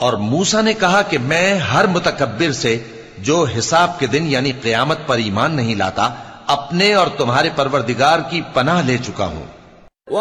और मूसा ने कहा कि मैं हर मुतकब्बिर से जो हिसाब के दिन यानी क़यामत पर ईमान नहीं लाता, अपने और तुम्हारे परवरदिगार की पनाह ले चुका हूं।